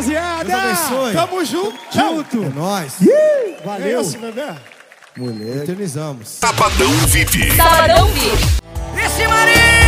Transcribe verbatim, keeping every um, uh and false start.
rapaziada. Deus abençoe. Tamo junto. Junto. É nóis. Valeu. É isso, bebê. Mulher, eternizamos. Sabadão V I P. Sabadão V I P. Esse Marinho!